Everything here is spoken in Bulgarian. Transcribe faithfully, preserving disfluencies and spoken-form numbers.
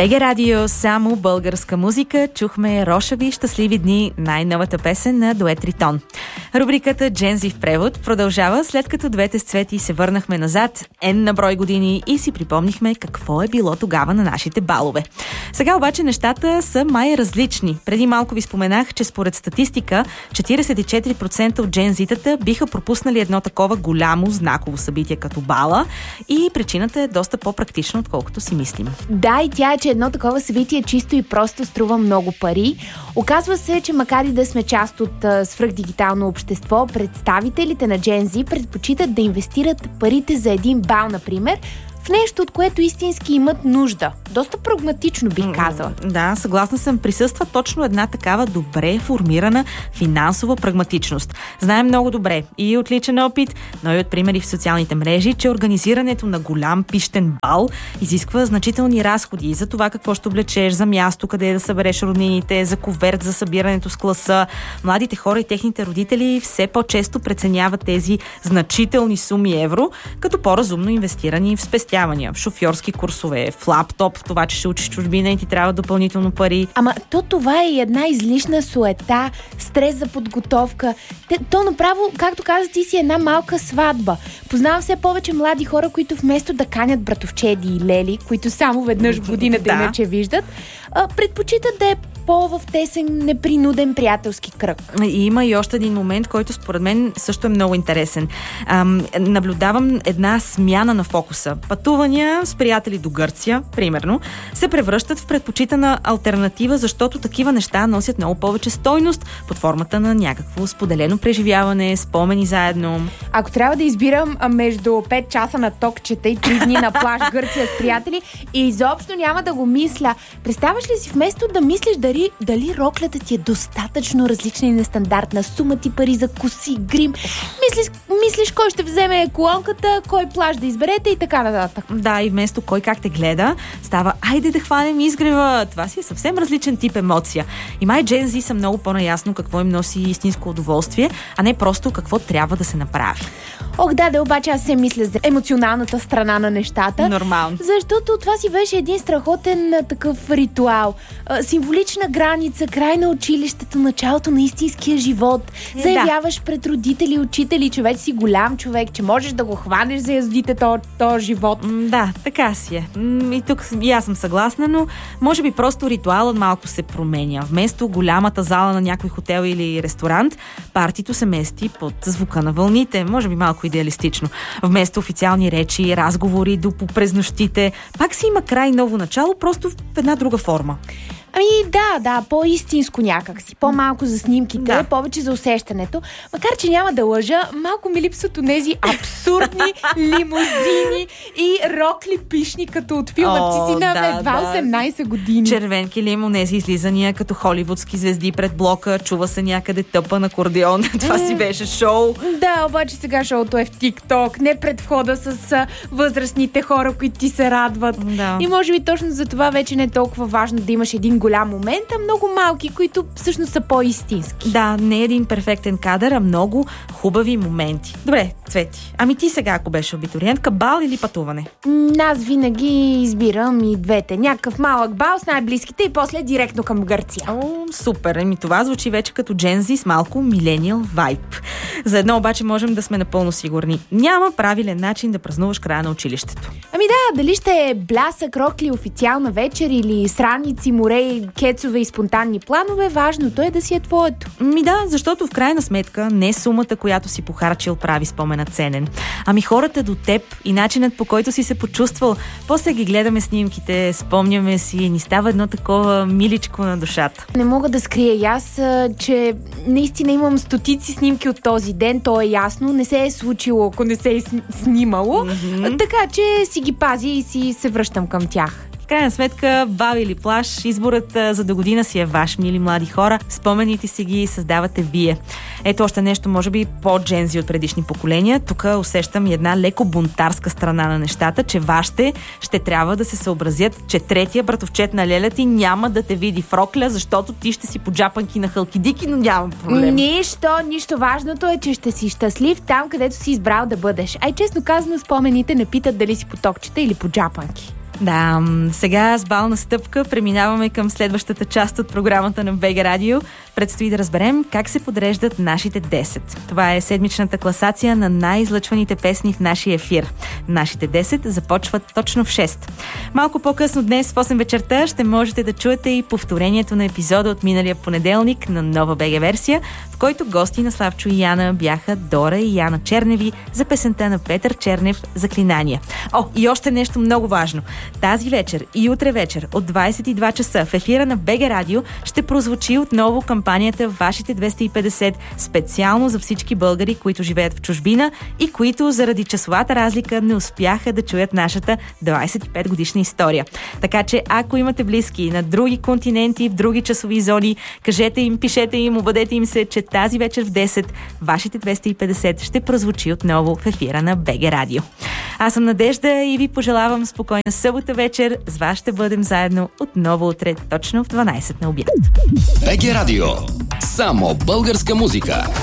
БГ Радио, само българска музика. Чухме Рошави щастливи дни, най-новата песен на дует Тритон. Рубриката Джензи в превод продължава, след като двете с Цвети се върнахме назад N на брой години и си припомнихме какво е било тогава на нашите балове. Сега обаче нещата са май различни. Преди малко ви споменах, че според статистика четиридесет и четири процента от джензитата биха пропуснали едно такова голямо знаково събитие като бала и причината е доста по-практична, отколкото си мислим. Да, и тя е, че едно такова събитие чисто и просто струва много пари. Оказва се, че макар и да сме част от а, свръхдигитално общество, представителите на Gen Z предпочитат да инвестират парите за един бал, например, в нещо, от което истински имат нужда. Доста прагматично, бих казала. Да, съгласна съм. Присъства точно една такава добре формирана финансова прагматичност. Знаем много добре и от личен опит, но и от примери в социалните мрежи, че организирането на голям пищен бал изисква значителни разходи за това какво ще облечеш, за място, къде да събереш роднините, за коверт за събирането с класа. Младите хора и техните родители все по-често преценяват тези значителни суми евро като по-разумно инвестирани в спестявания, в шофьорски курсове, в лаптоп, в това, че ще учиш чужбина и ти трябва допълнително пари. Ама то това е една излишна суета, стрес за подготовка. Те, то направо, както каза ти, си една малка сватба. Познавам все повече млади хора, които вместо да канят братовчеди и лели, които само веднъж в годината да. иначе виждат, предпочитат да е по-в тесен, непринуден приятелски кръг. И има и още един момент, който според мен също е много интересен. Ам, наблюдавам една смяна на фокуса. Пътувания с приятели до Гърция, примерно, се превръщат в предпочитана алтернатива, защото такива неща носят много повече стойност под формата на някакво споделено преживяване, спомени заедно. Ако трябва да избирам между пет часа на токчета и три дни на плаж Гърция с приятели, и изобщо няма да го мисля. Представяш ли си, вместо да мислиш дали, дали роклята ти е достатъчно различна и нестандартна, сума ти пари за коси, грим, мислиш, мислиш кой ще вземе колонката, кой плаж да изберете и така нататък. Да, и вместо кой как те гледа, става айде да хванем изгрева. Това си е съвсем различен тип емоция. И май Gen Z са много по-наясно какво им носи истинско удоволствие, а не просто какво трябва да се направи. Ох, да, да, обаче аз се мисля за емоционалната страна на нещата. Нормално. Защото това си беше един страхотен а, такъв ритуал. А, символична граница, край на училището, началото на истинския живот. Е, Заявяваш да. пред родители и учители, че вече си голям човек, че можеш да го хванеш за яздите този живот. М, да, така си е. М, и тук и аз съм съгласна, но може би просто ритуалът малко се променя. Вместо голямата зала на някой хотел или ресторант, партито се мести под звука на вълните. Може би малко идеалистично. Вместо официални речи, разговори до през нощите, пак си има край ново начало, просто в една друга форма. Ами да, да, по-истинско някакси, по-малко за снимките, да. повече за усещането. Макар че няма да лъжа, малко ми липсват онези абсурдни лимузини и рокли пишни, като от филма. О, Ти си на да, едва да. осемнайсет години. Червенки ли, онези излизания като холивудски звезди пред блока, чува се някъде тъпан акордеон. Това си беше шоу. Да, обаче сега шоуто е в TikTok, не пред входа с а, възрастните хора, които ти се радват. Да. И може би точно за това вече не е толкова важно да имаш един голям момент, а много малки, които всъщност са по-истински. Да, не е един перфектен кадър, а много хубави моменти. Добре, Цвети, ами ти сега, ако беше абитуриентка, бал или пътуване? М, аз винаги избирам и двете. Някакъв малък бал с най-близките и после директно към Гърция. О, супер. Еми това звучи вече като Gen Z с малко милениал вайб. За едно обаче можем да сме напълно сигурни. Няма правилен начин да празнуваш края на училището. Ами да, дали ще е блясък, рокли, официална вечер или сраници, море, кецове и спонтанни планове, важното е да си е твоето. Ми да, защото в крайна сметка не сумата, която си похарчил, прави спомена ценен. Ами хората до теб и начинът, по който си се почувствал. После ги гледаме снимките, спомняме си и ни става едно такова миличко на душата. Не мога да скрия и аз, че наистина имам стотици снимки от този ден, то е ясно. Не се е случило, ако не се е снимало. Mm-hmm. Така че си ги пази и си се връщам към тях. В крайна сметка, бал или плаж, изборът за до година си е ваш, мили млади хора. Спомените си ги създавате вие. Ето още нещо, може би по-джензи от предишни поколения. Тук усещам и една леко бунтарска страна на нещата, че вашите ще трябва да се съобразят, че третия братовчет на леля ти няма да те види в рокля, защото ти ще си по джапанки на хълкидики, но няма проблем. Нищо, нищо. Важното е, че ще си щастлив там, където си избрал да бъдеш. Ай, честно казано, спомените не питат дали си по токчета или по джапанки. Да, сега с бална стъпка преминаваме към следващата част от програмата на БГ Радио. Предстои да разберем как се подреждат нашите десет. Това е седмичната класация на най-излъчваните песни в нашия ефир. Нашите десет започват точно в шест. Малко по-късно днес в осем вечерта ще можете да чуете и повторението на епизода от миналия понеделник на нова БГ версия, в който гости на Славчо и Яна бяха Дора и Яна Черневи за песента на Петър Чернев "Заклинания". О, и още нещо много важно. Тази вечер и утре вечер от двадесет и два часа в ефира на БГ Радио ще прозвучи отново кампанията Вашите двеста и петдесет, специално за всички българи, които живеят в чужбина и които заради часовата разлика не успяха да чуят нашата двадесет и пет годишна история. Така че, ако имате близки на други континенти, в други часови зони, кажете им, пишете им, обадете им се, че тази вечер в десет Вашите двеста и петдесет ще прозвучи отново в ефира на БГ Радио. Аз съм Надежда и ви пожелавам спокойна събота вечер. С вас ще бъдем заедно отново утре, точно в дванадесет на обяд. БГ Радио. Само българска музика.